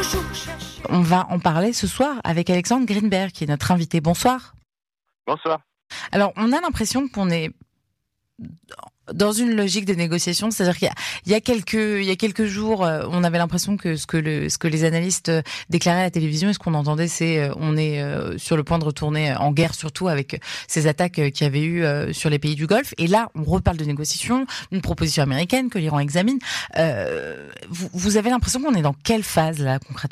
On va en parler ce soir avec Alexandre Greenberg, qui est notre invité. Bonsoir. Bonsoir. Alors, on a l'impression qu'on est dans une logique de négociation, c'est-à-dire qu'il y a quelques jours, on avait l'impression que ce que les analystes déclaraient à la télévision et ce qu'on entendait, c'est on est sur le point de retourner en guerre, surtout avec ces attaques qu'il y avait eu sur les pays du Golfe. Et là, on reparle de négociations, d'une proposition américaine que l'Iran examine. Vous avez l'impression qu'on est dans quelle phase là concrètement ?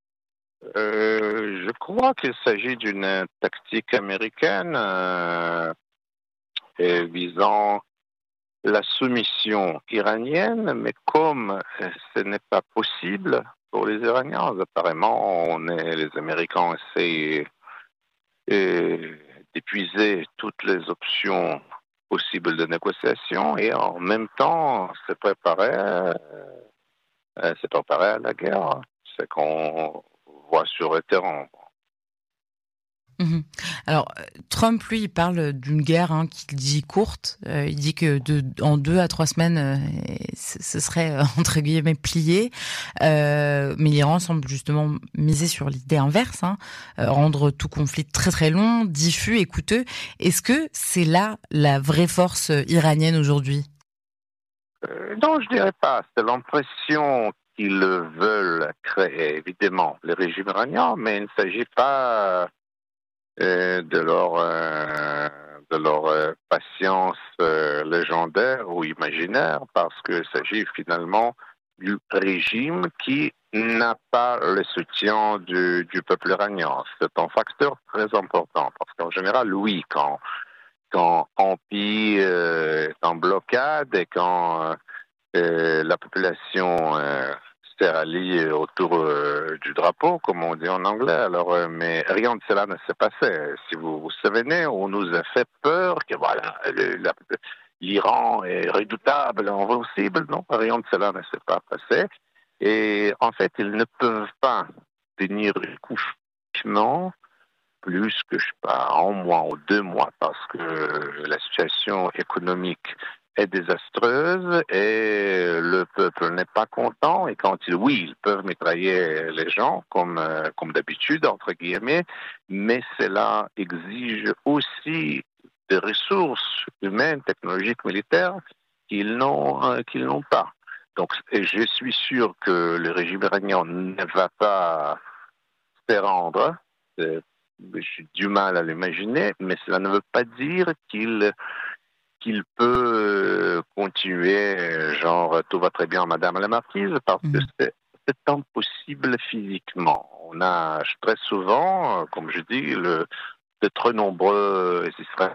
Je crois qu'il s'agit d'une tactique américaine visant la soumission iranienne, mais comme ce n'est pas possible pour les Iraniens, apparemment, les Américains essaient d'épuiser toutes les options possibles de négociation et en même temps se préparer à la guerre. C'est qu'on voit sur le terrain. Mmh. Alors, Trump, lui, il parle d'une guerre qu'il dit courte. Il dit que en 2 à 3 semaines, ce serait, entre guillemets, plié. Mais l'Iran semble justement miser sur l'idée inverse, rendre tout conflit très très long, diffus et coûteux. Est-ce que c'est là la vraie force iranienne aujourd'hui ? Non, je dirais pas. C'est l'impression qu'ils veulent créer, évidemment, le régime iranien, mais il ne s'agit pas de leur patience légendaire ou imaginaire, parce qu'il s'agit finalement du régime qui n'a pas le soutien du peuple iranien. C'est un facteur très important, parce qu'en général, oui, quand un pays est en blocade et quand la population s'est ralliée autour du drapeau, comme on dit en anglais. Alors, mais rien de cela ne s'est passé. Si vous vous souvenez, on nous a fait peur que voilà, l'Iran est redoutable, invincible. Non, rien de cela ne s'est pas passé. Et en fait, ils ne peuvent pas tenir le coup maintenant plus que, je sais pas, 1 mois ou 2 mois, parce que la situation économique est désastreuse et le peuple n'est pas content. Et quand ils peuvent mitrailler les gens comme d'habitude, entre guillemets, mais cela exige aussi des ressources humaines, technologiques, militaires qu'ils n'ont pas. Donc, et je suis sûr que le régime iranien ne va pas se rendre. J'ai du mal à l'imaginer, mais cela ne veut pas dire qu'il peut continuer, genre tout va très bien, Madame la Marquise, parce que c'est impossible physiquement. On a très souvent, comme je dis, de très nombreux Israéliens,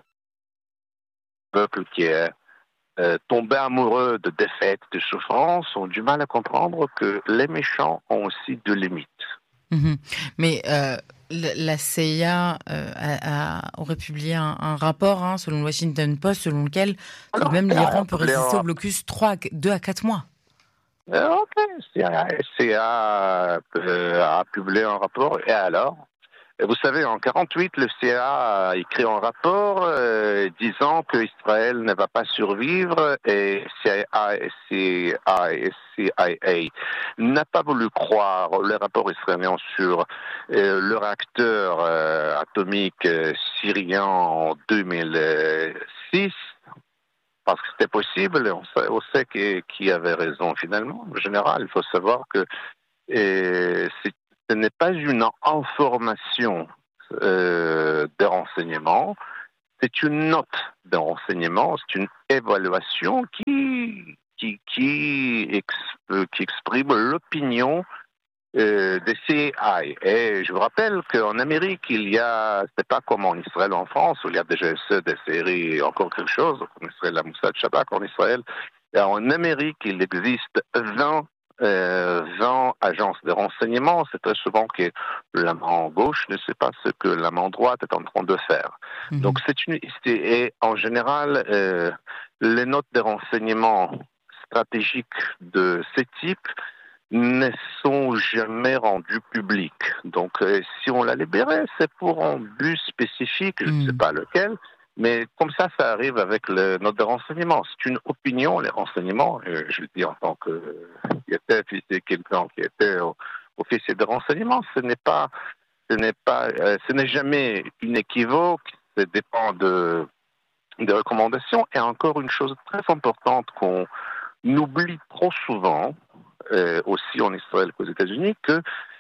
peuple qui est tombé amoureux de défaites, de souffrances, ont du mal à comprendre que les méchants ont aussi de limites. Mmh. Mais la CIA aurait publié un rapport, selon le Washington Post, selon lequel tout de même l'Iran peut résister au blocus 2 à 4 mois. Ok, CIA a publié un rapport, et alors? Et vous savez, en 48, le CIA a écrit un rapport disant qu'Israël ne va pas survivre, et CIA n'a pas voulu croire le rapport israélien sur le réacteur atomique syrien en 2006, parce que c'était possible, et on sait qui avait raison finalement. En général, il faut savoir que ce n'est pas une information de renseignement, c'est une note de renseignement, c'est une évaluation qui exprime l'opinion des CIA. Et je vous rappelle qu'en Amérique, c'est pas comme en Israël ou en France, où il y a des GSE, des séries, encore quelque chose, en Israël, la Mossad Shabak, en Israël. Et en Amérique, il existe 20 agences de renseignement. C'est très souvent que la main gauche ne sait pas ce que la main droite est en train de faire. Mmh. Donc, et en général, les notes de renseignement stratégiques de ce type ne sont jamais rendus publics. Donc, si on l'a libéré, c'est pour un but spécifique, je ne sais pas lequel, mais comme ça arrive avec le note de renseignement. C'est une opinion, les renseignements, je le dis en tant que quelqu'un qui était officier de renseignement. Ce n'est jamais inéquivoque. Ça dépend des recommandations. Et encore une chose très importante qu'on oublie trop souvent, aussi en Israël qu'aux États-Unis, que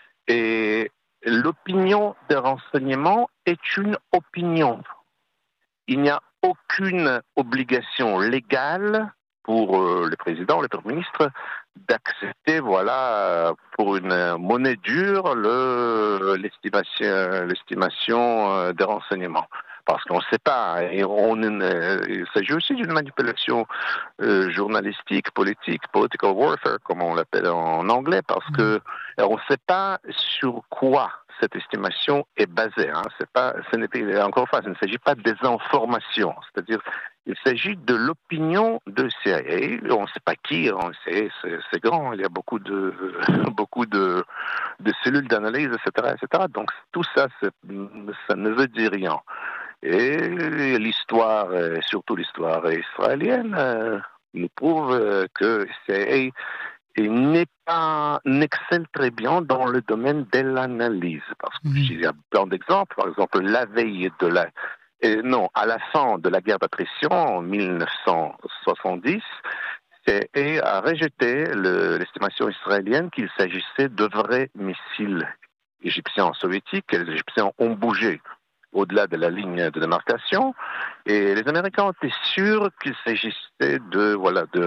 l'opinion des renseignements est une opinion. Il n'y a aucune obligation légale pour le président, le premier ministre, d'accepter, pour une monnaie dure, l'estimation des renseignements. Parce qu'on ne sait pas, et il s'agit aussi d'une manipulation journalistique, politique, political warfare, comme on l'appelle en anglais, parce que on ne sait pas sur quoi cette estimation est basée. Encore une fois, il ne s'agit pas des informations, c'est-à-dire il s'agit de l'opinion de CIA. On ne sait pas qui, c'est grand, il y a beaucoup de cellules d'analyse, etc. Donc tout ça, ça ne veut dire rien. Et l'histoire, surtout l'histoire israélienne, nous prouve que CIA n'excelle très bien dans le domaine de l'analyse. Parce qu'il y a plein d'exemples. Par exemple, la veille à la fin de la guerre d'attrition en 1970, CIA a rejeté l'estimation israélienne qu'il s'agissait de vrais missiles égyptiens soviétiques, et les Égyptiens ont bougé au-delà de la ligne de démarcation, et les Américains étaient sûrs qu'il s'agissait de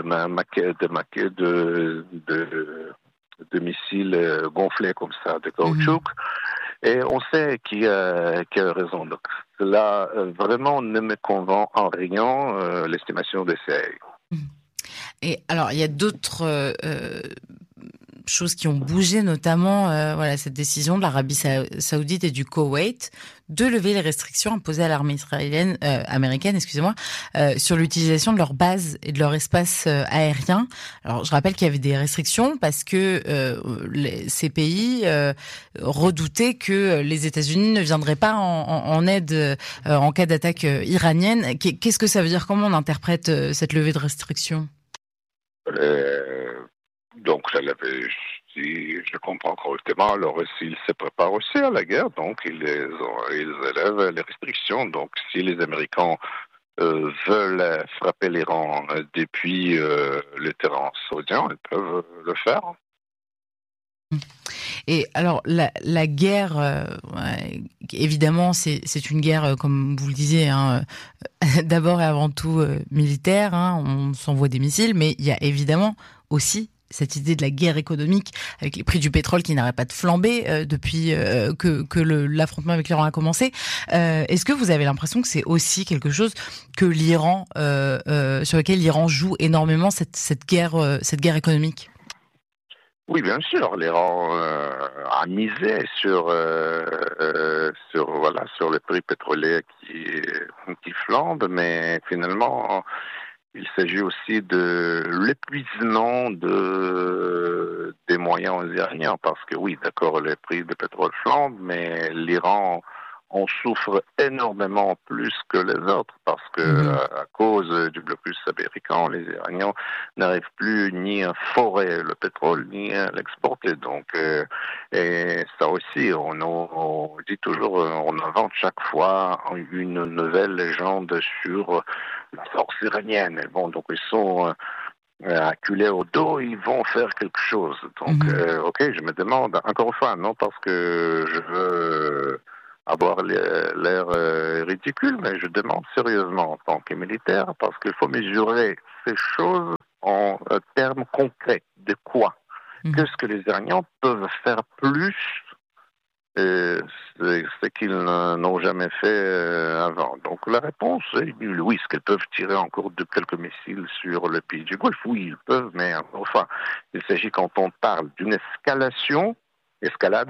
missiles gonflés comme ça, de caoutchouc, et on sait qui a raison. Donc cela vraiment ne me convainc en rien, l'estimation des CIA. Et alors, il y a d'autres choses qui ont bougé, notamment cette décision de l'Arabie Saoudite et du Koweït de lever les restrictions imposées à l'armée américaine, sur l'utilisation de leurs bases et de leur espace aérien. Alors, je rappelle qu'il y avait des restrictions parce que ces pays redoutaient que les États-Unis ne viendraient pas en aide en cas d'attaque iranienne. Qu'est-ce que ça veut dire? Comment on interprète cette levée de restrictions? Donc, si je comprends correctement, alors s'ils se préparent aussi à la guerre, donc ils élèvent les restrictions. Donc, si les Américains veulent frapper l'Iran depuis le terrain saoudien, ils peuvent le faire. Et alors, la guerre, évidemment, c'est une guerre, comme vous le disiez, d'abord et avant tout militaire. On s'envoie des missiles, mais il y a évidemment aussi cette idée de la guerre économique avec les prix du pétrole qui n'arrêtent pas de flamber depuis que l'affrontement avec l'Iran a commencé. Est-ce que vous avez l'impression que c'est aussi quelque chose que l'Iran, sur lequel l'Iran joue énormément cette guerre économique? Oui, bien sûr. L'Iran a misé sur le prix pétrolier qui flambe, mais finalement, il s'agit aussi de l'épuisement des moyens iraniens, parce que oui, d'accord, les prix du pétrole flambent, mais l'Iran en souffre énormément plus que les autres, parce que à cause du blocus américain, les Iraniens n'arrivent plus ni à forer le pétrole, ni à l'exporter. Donc, et ça aussi, on dit toujours, on invente chaque fois une nouvelle légende sur la force iranienne. Et bon, donc ils sont acculés au dos, ils vont faire quelque chose. Donc, ok, je me demande, encore une fois, non parce que je veux avoir l'air ridicule, mais je demande sérieusement en tant que militaire, parce qu'il faut mesurer ces choses en termes concrets. De quoi? Qu'est-ce que les Iraniens peuvent faire plus ce qu'ils n'ont jamais fait avant. Donc la réponse est oui, est-ce qu'ils peuvent tirer encore de quelques missiles sur le pays du Golfe? Oui, ils peuvent, mais enfin, il s'agit quand on parle d'une escalade,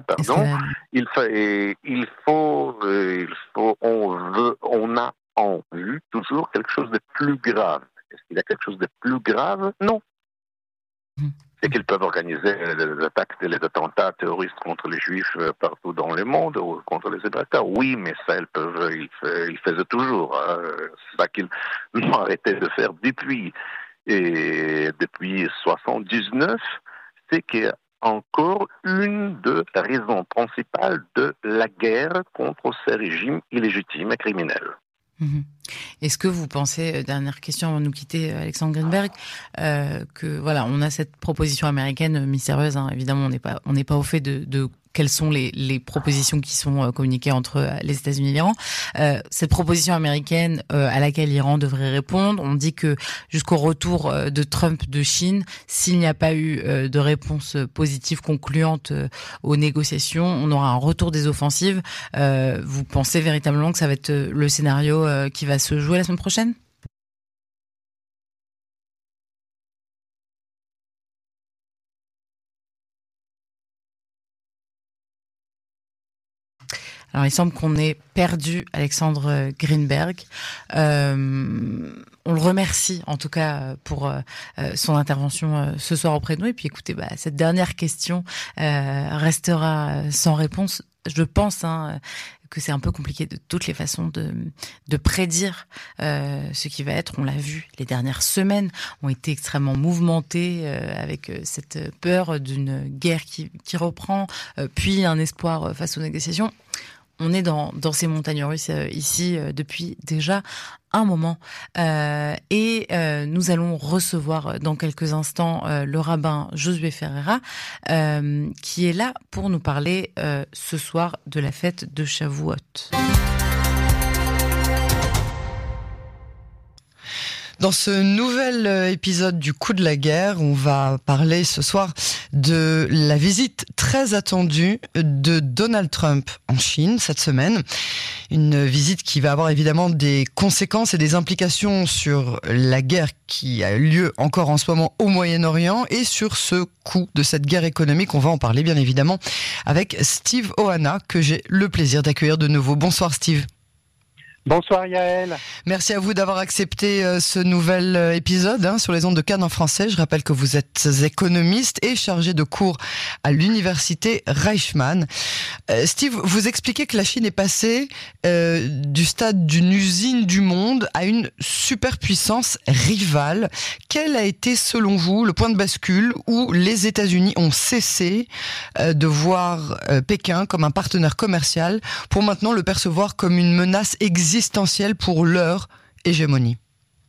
on a en vue toujours quelque chose de plus grave. Est-ce qu'il y a quelque chose de plus grave? Non. C'est qu'ils peuvent organiser les attaques et les attentats terroristes contre les Juifs partout dans le monde, ou contre les Hébreux. Oui, mais ça, ils faisaient toujours. C'est ça qu'ils ont arrêté de faire depuis 79, c'est que encore une des raisons principales de la guerre contre ces régimes illégitimes et criminels. Mhm. Est-ce que vous pensez, dernière question avant de nous quitter, Alexandre Greenberg, que voilà, on a cette proposition américaine mystérieuse, hein, évidemment, on n'est pas au fait de quelles sont les propositions qui sont communiquées entre les États-Unis et l'Iran. Cette proposition américaine à laquelle l'Iran devrait répondre, on dit que jusqu'au retour de Trump de Chine, s'il n'y a pas eu de réponse positive concluante aux négociations, on aura un retour des offensives. Vous pensez véritablement que ça va être le scénario qui va se jouer la semaine prochaine ? Alors, il semble qu'on ait perdu Alexandre Greenberg. On le remercie, en tout cas, pour son intervention ce soir auprès de nous. Et puis, écoutez, cette dernière question restera sans réponse. Je pense que c'est un peu compliqué de toutes les façons de prédire ce qui va être. On l'a vu, les dernières semaines ont été extrêmement mouvementées avec cette peur d'une guerre qui reprend, puis un espoir face aux négociations. On est dans ces montagnes russes ici depuis déjà un moment. Et nous allons recevoir dans quelques instants le rabbin Josué Ferreira, qui est là pour nous parler ce soir de la fête de Shavuot. Dans ce nouvel épisode du Coup de la guerre, on va parler ce soir de la visite très attendue de Donald Trump en Chine cette semaine. Une visite qui va avoir évidemment des conséquences et des implications sur la guerre qui a lieu encore en ce moment au Moyen-Orient et sur ce coût de cette guerre économique. On va en parler bien évidemment avec Steve Ohana que j'ai le plaisir d'accueillir de nouveau. Bonsoir Steve. Bonsoir Yael. Merci à vous d'avoir accepté ce nouvel épisode sur les ondes de Cannes en français. Je rappelle que vous êtes économiste et chargé de cours à l'université Reichmann. Steve, vous expliquez que la Chine est passée du stade d'une usine du monde à une superpuissance rivale. Quel a été selon vous le point de bascule où les États-Unis ont cessé de voir Pékin comme un partenaire commercial pour maintenant le percevoir comme une menace existentielle pour leur hégémonie?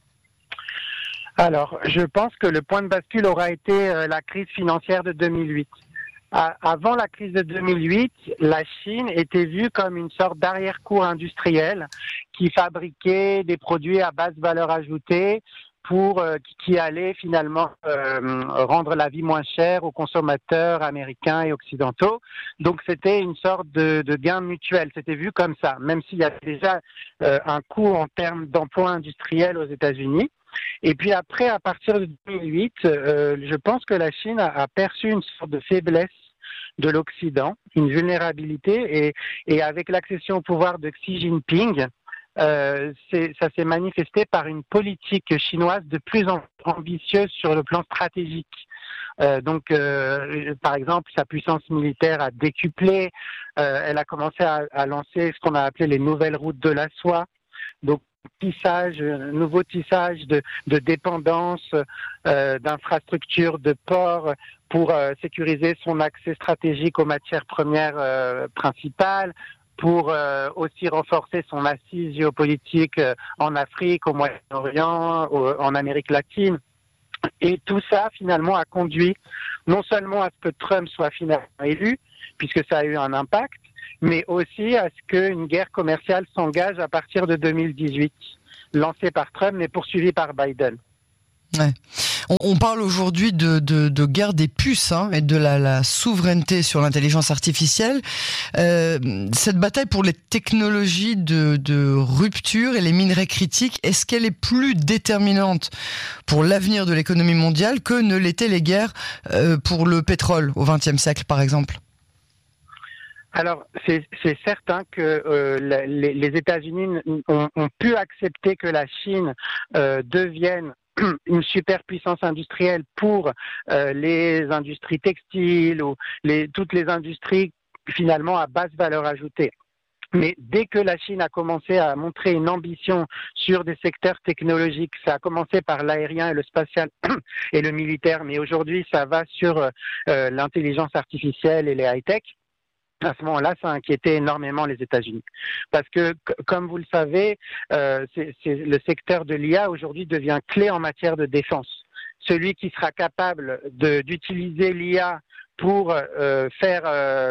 Alors, je pense que le point de bascule aura été la crise financière de 2008. Avant la crise de 2008, la Chine était vue comme une sorte d'arrière-cour industrielle qui fabriquait des produits à basse valeur ajoutée qui allait finalement rendre la vie moins chère aux consommateurs américains et occidentaux. Donc c'était une sorte de gain mutuel. C'était vu comme ça, même s'il y avait déjà un coût en termes d'emploi industriel aux États-Unis. Et puis après, à partir de 2008, je pense que la Chine a perçu une sorte de faiblesse de l'Occident, une vulnérabilité, et avec l'accession au pouvoir de Xi Jinping, ça s'est manifesté par une politique chinoise de plus en plus ambitieuse sur le plan stratégique. Par exemple, sa puissance militaire a décuplé. Elle a commencé à lancer ce qu'on a appelé les nouvelles routes de la soie. Donc, nouveau tissage de dépendance, d'infrastructures, de ports pour sécuriser son accès stratégique aux matières premières principales, pour aussi renforcer son assise géopolitique en Afrique, au Moyen-Orient, en Amérique latine. Et tout ça, finalement, a conduit non seulement à ce que Trump soit finalement élu, puisque ça a eu un impact, mais aussi à ce qu'une guerre commerciale s'engage à partir de 2018, lancée par Trump, mais poursuivie par Biden. Ouais. On parle aujourd'hui de guerre des puces et de la souveraineté sur l'intelligence artificielle. Cette bataille pour les technologies de rupture et les minerais critiques, est-ce qu'elle est plus déterminante pour l'avenir de l'économie mondiale que ne l'étaient les guerres pour le pétrole au XXe siècle, par exemple ? Alors, c'est certain que les États-Unis ont pu accepter que la Chine devienne une superpuissance industrielle pour les industries textiles ou toutes les industries finalement à basse valeur ajoutée. Mais dès que la Chine a commencé à montrer une ambition sur des secteurs technologiques, ça a commencé par l'aérien et le spatial et le militaire, mais aujourd'hui ça va sur l'intelligence artificielle et les high-tech. À ce moment-là, ça a inquiété énormément les États-Unis. Parce que, comme vous le savez, le secteur de l'IA aujourd'hui devient clé en matière de défense. Celui qui sera capable d'utiliser l'IA pour faire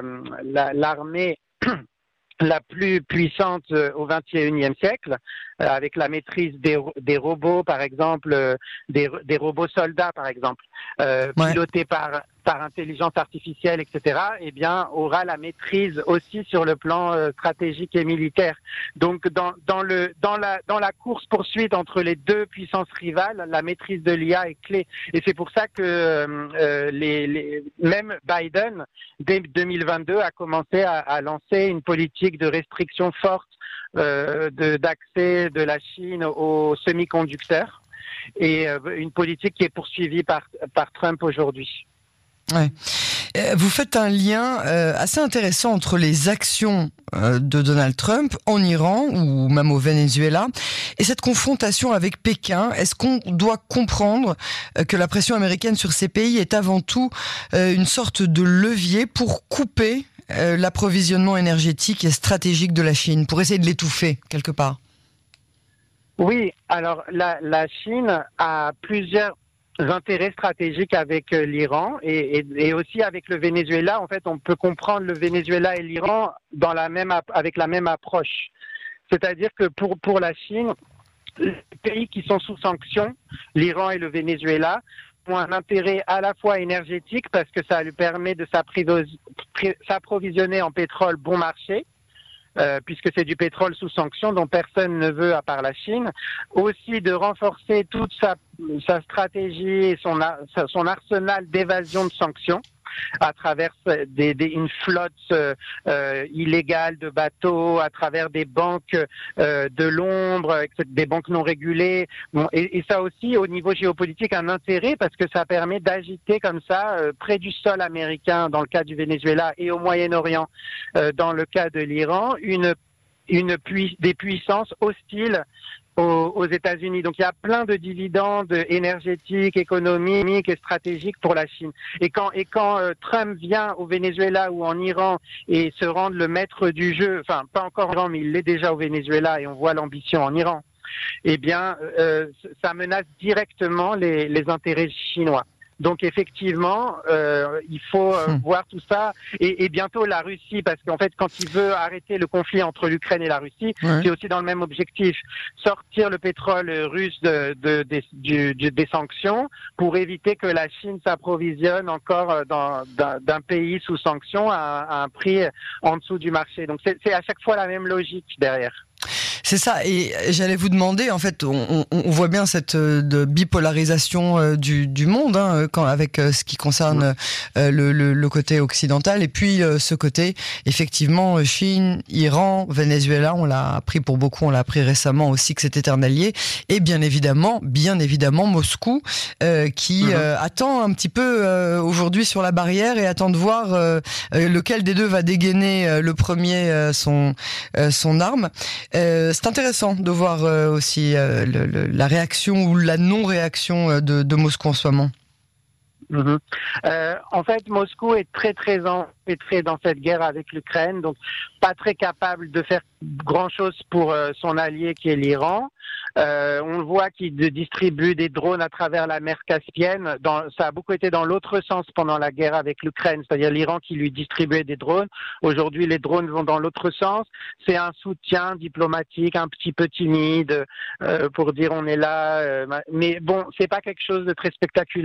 l'armée la plus puissante au XXIe siècle, avec la maîtrise des robots, par exemple, des robots soldats, par exemple, pilotés par intelligence artificielle, etc., eh bien, aura la maîtrise aussi sur le plan stratégique et militaire. Donc, dans la course-poursuite entre les deux puissances rivales, la maîtrise de l'IA est clé. Et c'est pour ça que même Biden, dès 2022, a commencé à lancer une politique de restriction forte d'accès de la Chine aux semi-conducteurs, et une politique qui est poursuivie par Trump aujourd'hui. Ouais. Vous faites un lien assez intéressant entre les actions de Donald Trump en Iran ou même au Venezuela et cette confrontation avec Pékin. Est-ce qu'on doit comprendre que la pression américaine sur ces pays est avant tout une sorte de levier pour couper l'approvisionnement énergétique et stratégique de la Chine, pour essayer de l'étouffer quelque part? Oui, alors la Chine a plusieurs intérêts stratégiques avec l'Iran et aussi avec le Venezuela. En fait, on peut comprendre le Venezuela et l'Iran avec la même approche. C'est-à-dire que pour la Chine, les pays qui sont sous sanctions, l'Iran et le Venezuela, ont un intérêt à la fois énergétique parce que ça lui permet de s'approvisionner en pétrole bon marché, puisque c'est du pétrole sous sanction dont personne ne veut à part la Chine, aussi de renforcer toute sa stratégie et son arsenal d'évasion de sanctions à travers une flotte illégale de bateaux, à travers des banques de l'ombre, des banques non régulées. Bon, et ça aussi, au niveau géopolitique, un intérêt parce que ça permet d'agiter comme ça, près du sol américain, dans le cas du Venezuela, et au Moyen-Orient, dans le cas de l'Iran, des puissances hostiles aux États-Unis. Donc il y a plein de dividendes énergétiques, économiques et stratégiques pour la Chine. Et quand Trump vient au Venezuela ou en Iran et se rend le maître du jeu, enfin pas encore en Iran, mais il l'est déjà au Venezuela et on voit l'ambition en Iran, eh bien ça menace directement les intérêts chinois. Donc effectivement, il faut voir tout ça et bientôt la Russie, parce qu'en fait, quand il veut arrêter le conflit entre l'Ukraine et la Russie, c'est aussi dans le même objectif, sortir le pétrole russe des sanctions pour éviter que la Chine s'approvisionne encore d'un pays sous sanctions à un prix en dessous du marché. Donc c'est à chaque fois la même logique derrière. C'est ça, et j'allais vous demander, en fait, on voit bien cette de bipolarisation du monde, hein, avec ce qui concerne le côté occidental, et puis ce côté, effectivement, Chine, Iran, Venezuela, on l'a appris pour beaucoup, on l'a appris récemment aussi que c'était un allié, et bien évidemment, Moscou, qui attend un petit peu aujourd'hui sur la barrière et attend de voir lequel des deux va dégainer le premier son arme. C'est intéressant de voir aussi la réaction ou la non-réaction de Moscou en ce moment. En fait, Moscou est très empêtré dans cette guerre avec l'Ukraine, donc pas très capable de faire grand-chose pour son allié qui est l'Iran. On le voit qu'il distribue des drones à travers la mer Caspienne. Ça a beaucoup été dans l'autre sens pendant la guerre avec l'Ukraine, c'est-à-dire l'Iran qui lui distribuait des drones. Aujourd'hui, les drones vont dans l'autre sens. C'est un soutien diplomatique un petit peu timide pour dire on est là. Mais bon, c'est pas quelque chose de très spectaculaire.